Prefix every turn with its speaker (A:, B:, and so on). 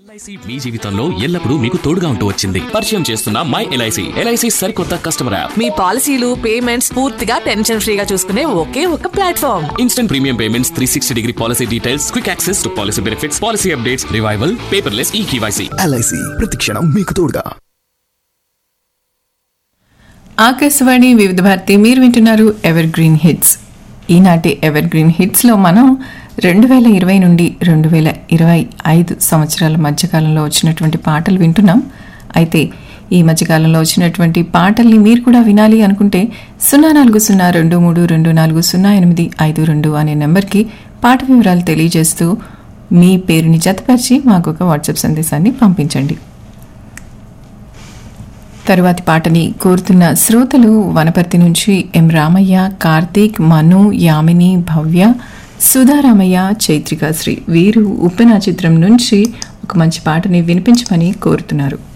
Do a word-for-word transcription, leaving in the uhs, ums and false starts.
A: LIC మీ జీవితంలో ఎల్లప్పుడూ మీకు తోడుగా ఉంటూ వచ్చింది. పరిచయం చేస్తున్న మై ఎల్ఐసి ఎల్ఐసి సరికొత్త కస్టమర్ యాప్.
B: మీ పాలసీలు పేమెంట్స్ పూర్తిగా టెన్షన్ ఫ్రీగా చూసుకునే ఒకే ఒక platform.
A: Instant premium payments, three sixty degree policy details, quick access to policy benefits, policy updates, revival, paperless ఈ కేవైసీ.
C: ఎల్ఐసి ప్రతిక్షణం మీకు తోడుగా.
D: ఆకాశవాణి వివిధ భారతి, మీరు వింటున్నారు ఎవర్ గ్రీన్ హిట్స్. ఈనాటి ఎవర్ గ్రీన్ హిట్స్లో మనం రెండు వేల ఇరవై నుండి రెండు వేల ఇరవై ఐదు సంవత్సరాల మధ్యకాలంలో వచ్చినటువంటి పాటలు వింటున్నాం. అయితే ఈ మధ్యకాలంలో వచ్చినటువంటి పాటల్ని మీరు కూడా వినాలి అనుకుంటే సున్నా నాలుగు సున్నా రెండు మూడు రెండు నాలుగు సున్నా ఎనిమిది ఐదు రెండు అనే నెంబర్కి పాట వివరాలు తెలియజేస్తూ మీ పేరుని జతపరిచి మాకు ఒక వాట్సాప్ సందేశాన్ని పంపించండి. తరువాతి పాటని కోరుతున్న శ్రోతలు వనపర్తి నుంచి ఎం రామయ్య, కార్తీక్, మను, యామిని, భవ్య, సుధారామయ్య, చైత్రికాశ్రీ. వీరు ఉప్పెన చిత్రం నుంచి ఒక మంచి పాటని వినిపించమని కోరుతున్నారు.